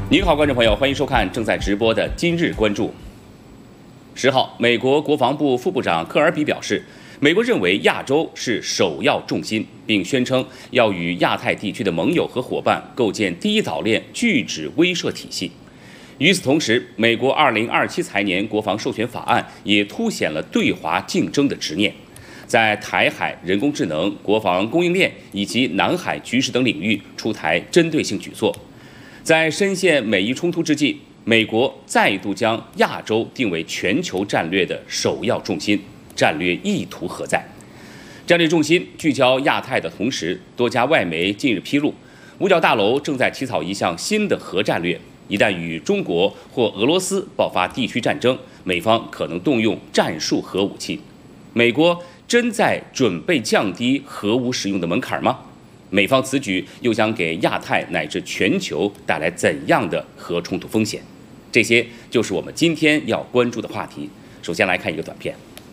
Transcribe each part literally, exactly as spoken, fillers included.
您好，观众朋友，欢迎收看正在直播的《今日关注》。十号，美国国防部副部长科尔比表示，美国认为亚洲是首要重心，并宣称要与亚太地区的盟友和伙伴构建第一岛链拒止威慑体系。与此同时，美国二零二七财年国防授权法案也凸显了对华竞争的执念，在台海、人工智能、国防供应链以及南海局势等领域出台针对性举措。在深陷美伊冲突之际，美国再度将亚洲定为全球战略的首要重心，战略意图何在？战略重心聚焦亚太的同时，多家外媒近日披露，五角大楼正在起草一项新的核战略，一旦与中国或俄罗斯爆发地区战争，美方可能动用战术核武器。美国真在准备降低核武使用的门槛吗？美方此举又将给亚太乃至全球带来怎样的核冲突风险？这些就是我们今天要关注的话题。首先来看一个短片。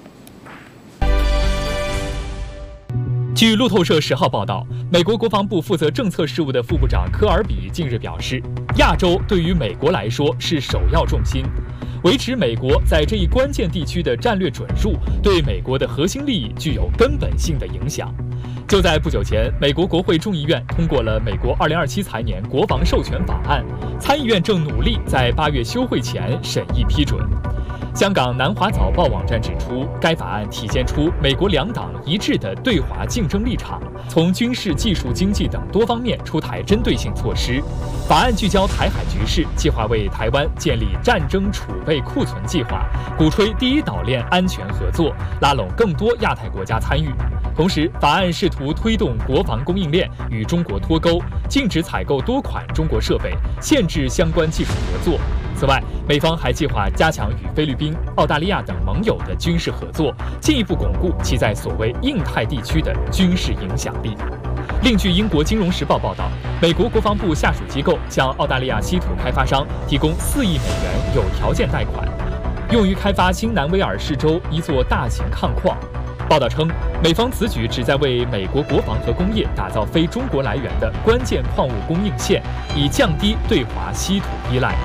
据路透社十号报道，美国国防部负责政策事务的副部长科尔比近日表示，亚洲对于美国来说是首要重心，维持美国在这一关键地区的战略准入，对美国的核心利益具有根本性的影响。就在不久前，美国国会众议院通过了美国二零二七财年国防授权法案，参议院正努力在八月休会前审议批准。香港南华早报网站指出，该法案体现出美国两党一致的对华竞争立场，从军事、技术、经济等多方面出台针对性措施。法案聚焦台海局势，计划为台湾建立战争储备库存计划，鼓吹第一岛链安全合作，拉拢更多亚太国家参与。同时，法案试图推动国防供应链与中国脱钩，禁止采购多款中国设备，限制相关技术合作。此外，美方还计划加强与菲律宾、澳大利亚等盟友的军事合作，进一步巩固其在所谓印太地区的军事影响力。另据英国《金融时报》报道，美国国防部下属机构向澳大利亚稀土开发商提供四亿美元有条件贷款，用于开发新南威尔士州一座大型矿矿。报道称，美方此举旨在为美国国防和工业打造非中国来源的关键矿物供应线，以降低对华稀土依赖。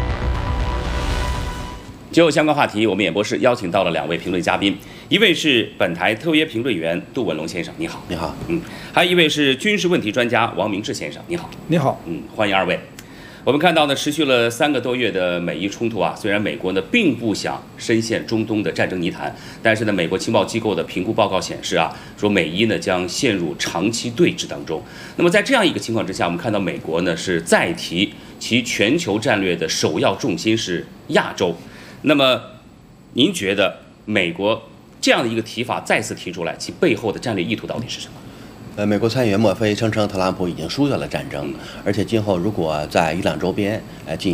就相关话题，我们演播室邀请到了两位评论嘉宾，一位是本台特约评论员杜文龙先生，你好。 你好。 嗯，还有一位是军事问题专家王明志先生，你好。 你好。 嗯，欢迎二位。我们看到呢，持续了三个多月的美伊冲突啊，虽然美国呢并不想深陷中东的战争泥潭，但是呢，美国情报机构的评估报告显示啊，说美伊呢将陷入长期对峙当中。那么在这样一个情况之下，我们看到美国呢是再提其全球战略的首要重心是亚洲。那么，您觉得美国这样的一个提法再次提出来，其背后的战略意图到底是什么？ 呃，美国参议员墨菲声称，特朗普已经输掉了战争，而且今后如果在伊朗周边呃进